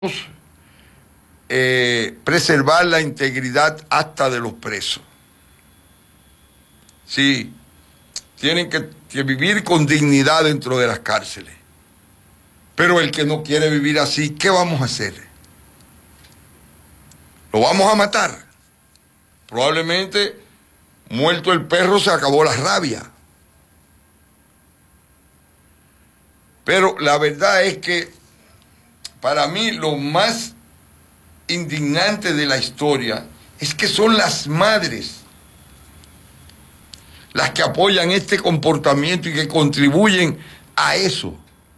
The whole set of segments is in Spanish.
preservar la integridad hasta de los presos. Sí, tienen que vivir con dignidad dentro de las cárceles. Pero el que no quiere vivir así, ¿qué vamos a hacer? ¿Lo vamos a matar? Probablemente, muerto el perro, se acabó la rabia. Pero la verdad es que, para mí, lo más indignante de la historia es que son las madres las que apoyan este comportamiento y que contribuyen a eso.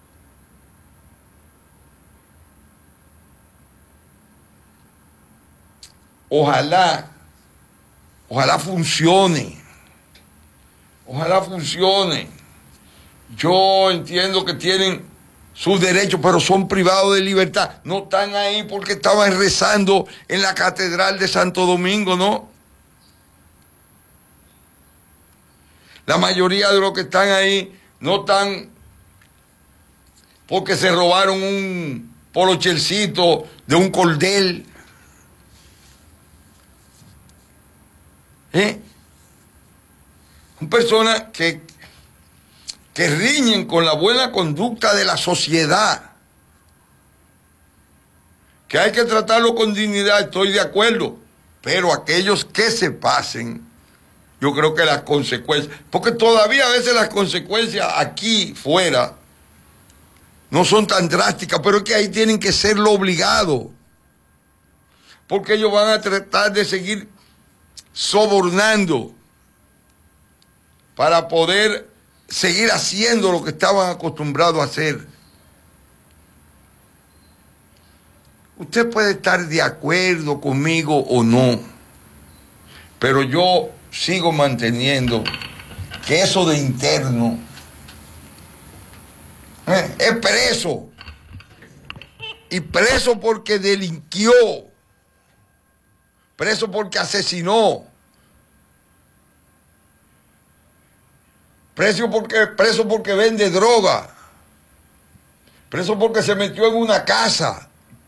Ojalá funcione. Ojalá funcione. Yo entiendo que tienen sus derechos, pero son privados de libertad. No están ahí porque estaban rezando en la Catedral de Santo Domingo, ¿no? La mayoría de los que están ahí no están porque se robaron un polochelcito de un cordel. Son personas que riñen con la buena conducta de la sociedad. Que hay que tratarlo con dignidad, estoy de acuerdo. Pero aquellos que se pasen, yo creo que las consecuencias, porque todavía a veces las consecuencias aquí fuera no son tan drásticas, pero es que ahí tienen que serlo obligado. Porque ellos van a tratar de seguir sobornando para poder seguir haciendo lo que estaban acostumbrados a hacer. Usted puede estar de acuerdo conmigo o no, pero yo sigo manteniendo que eso de interno es preso, y preso porque delinquió, preso porque asesinó, preso porque vende droga, preso porque se metió en una casa.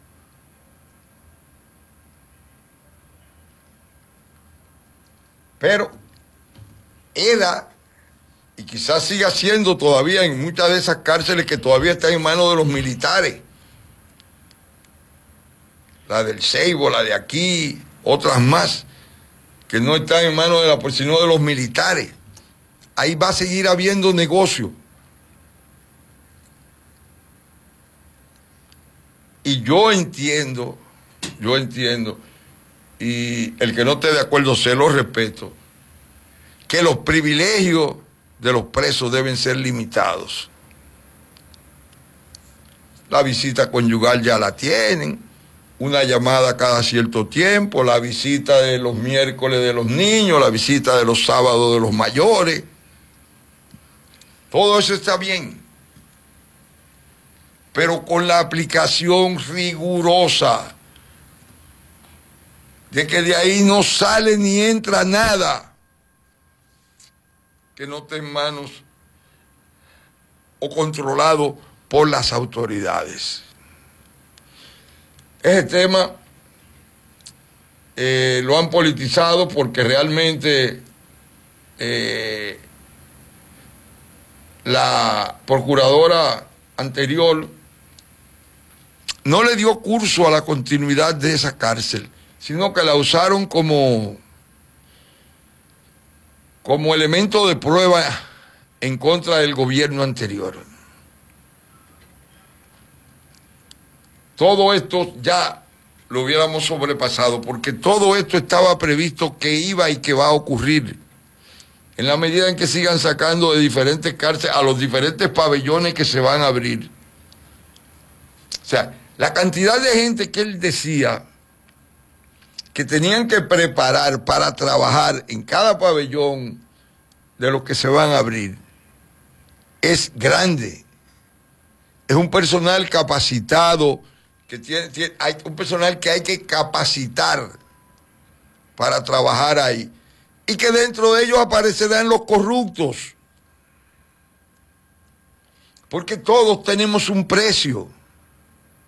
Pero era, y quizás siga siendo todavía en muchas de esas cárceles que todavía están en manos de los militares, la del Ceibo, la de aquí, otras más, que no están en manos de la policía, sino de los militares. Ahí va a seguir habiendo negocio. Y yo entiendo, y el que no esté de acuerdo se lo respeto, que los privilegios de los presos deben ser limitados. La visita conyugal ya la tienen, una llamada cada cierto tiempo, la visita de los miércoles de los niños, la visita de los sábados de los mayores. Todo eso está bien, pero con la aplicación rigurosa de que de ahí no sale ni entra nada que no esté en manos o controlado por las autoridades. Ese tema lo han politizado porque realmente la procuradora anterior no le dio curso a la continuidad de esa cárcel, sino que la usaron como elemento de prueba en contra del gobierno anterior. Todo esto ya lo hubiéramos sobrepasado, porque todo esto estaba previsto que iba y que va a ocurrir. En la medida en que sigan sacando de diferentes cárceles a los diferentes pabellones que se van a abrir. O sea, la cantidad de gente que él decía que tenían que preparar para trabajar en cada pabellón de los que se van a abrir es grande. Es un personal capacitado, hay un personal que hay que capacitar para trabajar ahí. Y que dentro de ellos aparecerán los corruptos. Porque todos tenemos un precio.